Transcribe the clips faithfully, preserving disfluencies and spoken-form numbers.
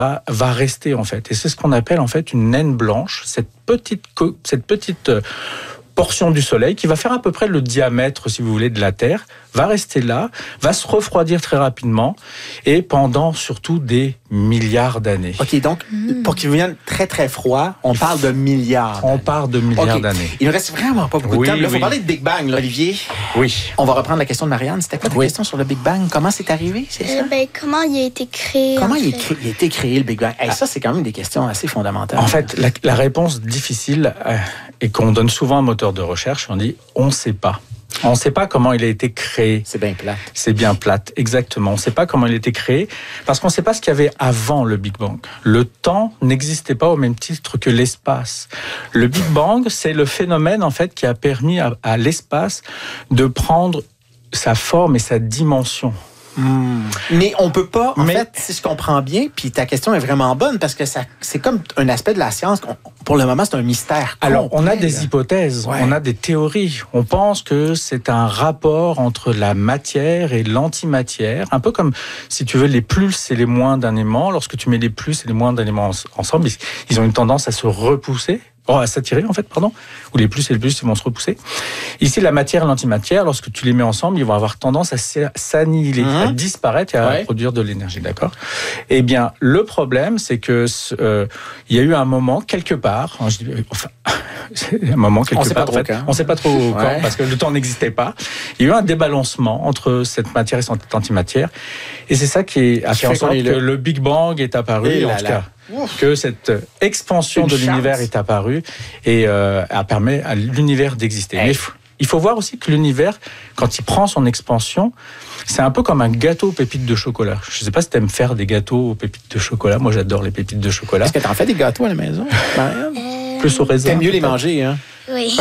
va, va rester en fait. Et c'est ce qu'on appelle en fait une naine blanche, cette petite, cette petite portion du Soleil qui va faire à peu près le diamètre, si vous voulez, de la Terre, va rester là, va se refroidir très rapidement et pendant surtout des milliards d'années. OK, donc, mmh. pour qu'il devienne très, très froid, on parle de milliards. On parle de milliards okay. d'années. Il ne reste vraiment pas beaucoup oui, de temps. Il faut oui. parler de Big Bang, là, Olivier. Oui. On va reprendre la question de Marianne. C'était quoi ta oui. question sur le Big Bang? Comment c'est arrivé, c'est euh, ça? Ben, comment il a été créé? Comment il, fait? il a été créé, le Big Bang? Hey, ça, c'est quand même des questions assez fondamentales. En fait, la, la réponse difficile euh, et qu'on donne souvent à un moteur de recherche, on dit « on ne sait pas ». On ne sait pas comment il a été créé. C'est bien plate. C'est bien plate, exactement. On ne sait pas comment il a été créé parce qu'on ne sait pas ce qu'il y avait avant le Big Bang. Le temps n'existait pas au même titre que l'espace. Le Big Bang, c'est le phénomène en fait qui a permis à, à l'espace de prendre sa forme et sa dimension. Mmh. Mais on peut pas, en Mais... fait, si je comprends bien, puis ta question est vraiment bonne parce que ça, c'est comme un aspect de la science. Pour le moment, c'est un mystère. Alors, complet, on a là. des hypothèses, ouais. on a des théories. On pense que c'est un rapport entre la matière et l'antimatière, un peu comme, si tu veux, les plus et les moins d'un aimant. Lorsque tu mets les plus et les moins d'un aimant ensemble, ils ont une tendance à se repousser. Oh, à s'attirer en fait, pardon, ou les plus et les plus ils vont se repousser. Ici, la matière et l'antimatière, lorsque tu les mets ensemble, ils vont avoir tendance à s'annihiler, mmh. à disparaître et à ouais. produire de l'énergie, d'accord ? Eh bien, le problème, c'est que euh, il y a eu un moment quelque part, hein, je dis, enfin, un moment quelque on sait part, pas trop en fait, quand. on sait pas trop ouais. quand, parce que le temps n'existait pas. Il y a eu un débalancement entre cette matière et cette antimatière, et c'est ça qui a fait en sorte que le... le Big Bang est apparu, et en tout cas. Ouf. Que cette expansion Une de l'univers chance. Est apparue et euh, a permis à l'univers d'exister. Hey. Mais il faut voir aussi que l'univers, quand il prend son expansion, c'est un peu comme un gâteau aux pépites de chocolat. Je ne sais pas si tu aimes faire des gâteaux aux pépites de chocolat. Moi, j'adore les pépites de chocolat. Est-ce que tu en fais des gâteaux à la maison, Marianne? Euh... Plus au raisin. T'aimes mieux les manger, hein? Oui.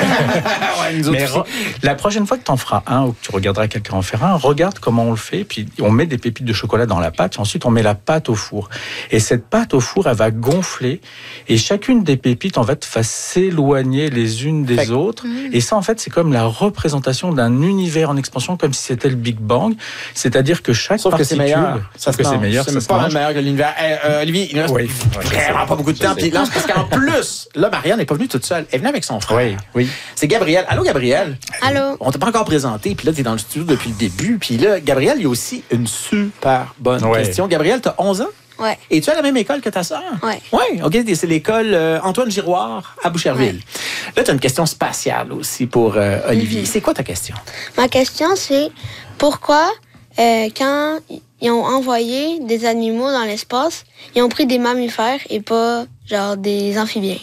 ouais, nous Mais re- la prochaine fois que tu en feras un ou que tu regarderas quelqu'un en faire un, regarde comment on le fait. Puis on met des pépites de chocolat dans la pâte. Et ensuite, on met la pâte au four. Et cette pâte au four, elle va gonfler. Et chacune des pépites, en fait, va s'éloigner les unes des fait... autres. Mmh. Et ça, en fait, c'est comme la représentation d'un univers en expansion, comme si c'était le Big Bang. C'est-à-dire que chaque Sauf particule... que c'est meilleur. Ça Sauf que c'est meilleur. C'est pas meilleur que l'univers. Euh, euh, Olivier, il ne reste oui. vraiment pas beaucoup de temps. Puis là, parce qu'en plus, là, Marianne n'est pas venue toute seule. Elle est venue avec son frère. Oui, oui. C'est Gabriel. Allô, Gabriel? Allô? On t'a pas encore présenté, puis là, t'es dans le studio depuis le début. Puis là, Gabriel, il y a aussi une super bonne ouais. question. Gabriel, t'as onze ans? Oui. Et tu es à la même école que ta sœur? Oui. Oui, OK. C'est l'école euh, Antoine Giroir à Boucherville. Ouais. Là, tu as une question spatiale aussi pour euh, Olivier. Mm-hmm. C'est quoi ta question? Ma question, c'est pourquoi, euh, quand ils ont envoyé des animaux dans l'espace, ils ont pris des mammifères et pas, genre, des amphibiens?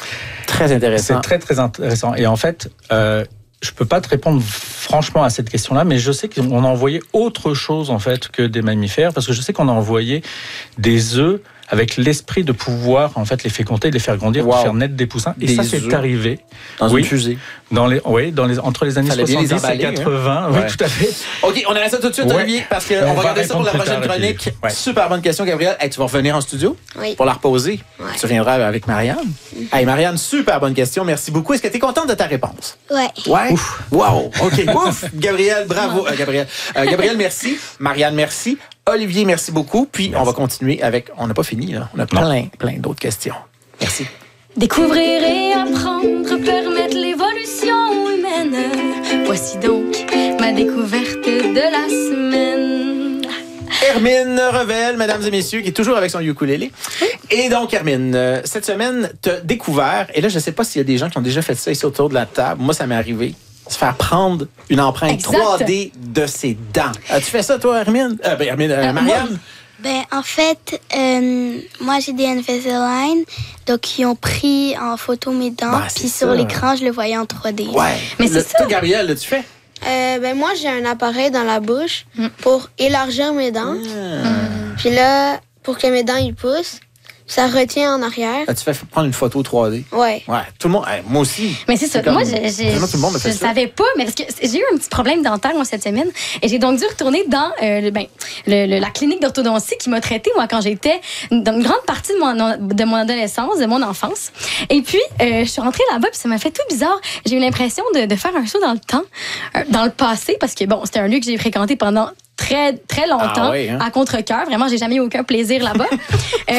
Très intéressant. C'est très, très intéressant. Et en fait, euh, je ne peux pas te répondre franchement à cette question-là, mais je sais qu'on a envoyé autre chose, en fait, que des mammifères, parce que je sais qu'on a envoyé des œufs avec l'esprit de pouvoir, en fait, les féconder, les faire grandir, wow. faire naître des poussins. Et des ça, c'est œufs. Arrivé. Dans oui, une fusée. Dans les, oui, dans les, entre les années soixante-dix emballer, et quatre-vingts. Hein. Oui, ouais. tout à fait. OK, on arrête ça tout de suite, ouais. Olivier, parce qu'on va, va regarder ça pour la prochaine chronique. Ouais. Super bonne question, Gabriel. Hey, tu vas revenir en studio oui. pour la reposer. Ouais. Tu reviendras avec Marianne. Mm-hmm. Hey, Marianne, super bonne question. Merci beaucoup. Est-ce que tu es contente de ta réponse? Oui. Ouais. Ouf. Wow. OK. Ouf. Gabriel, bravo. Euh, Gabriel. Euh, Gabriel, merci. Marianne, merci. Olivier, merci beaucoup. Puis, merci. On va continuer avec... On n'a pas fini, là. On a plein, non. plein d'autres questions. Merci. Découvrir et apprendre, permettre l'évolution humaine. Voici donc ma découverte de la semaine. Hermine Revel, mesdames et messieurs, qui est toujours avec son ukulélé. Et donc, Hermine, euh, cette semaine, tu as découvert, et là, je ne sais pas s'il y a des gens qui ont déjà fait ça ici autour de la table. Moi, ça m'est arrivé. Se faire prendre une empreinte exact. trois D de ses dents. As-tu fait ça, toi, Hermine? Euh, ben, Hermine, euh, Marianne? Ben, en fait, euh, moi, j'ai des Invisalign, donc ils ont pris en photo mes dents, ben, puis sur l'écran, je le voyais en trois D. Ouais. Mais c'est le, ça. Toi, Gabriel, l'as-tu fait? Euh, ben, moi, j'ai un appareil dans la bouche mm. pour élargir mes dents. Ah. Puis là, pour que mes dents, ils poussent, ça retient en arrière. As-tu fait prendre une photo trois D? Ouais. Ouais. Tout le monde, hey, moi aussi. Mais c'est ça. Comme, moi, j'ai, j'ai, tout le monde me fait je ça. savais pas, mais parce que j'ai eu un petit problème dentaire, moi, cette semaine. Et j'ai donc dû retourner dans euh, le, ben, le, le, la clinique d'orthodontie qui m'a traitée, moi, quand j'étais dans une grande partie de mon, de mon adolescence, de mon enfance. Et puis, euh, je suis rentrée là-bas, puis ça m'a fait tout bizarre. J'ai eu l'impression de, de faire un saut dans le temps, euh, dans le passé, parce que, bon, c'était un lieu que j'ai fréquenté pendant très, très longtemps, Ah oui, hein? à contre-cœur. Vraiment, j'ai jamais eu aucun plaisir là-bas.